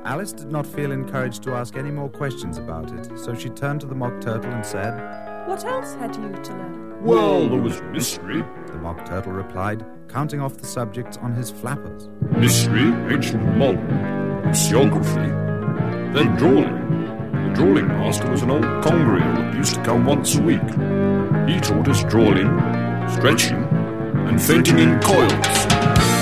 Alice did not feel encouraged to ask any more questions about it, so she turned to the Mock Turtle and said, "What else had you to learn?" "Well, there was mystery," the Mock Turtle replied, counting off the subjects on his flappers. "Mystery, ancient model, oceanography, then drawing. The drawing master was an old congreal that used to come once a week. He taught us drawing, stretching, and fainting in coils.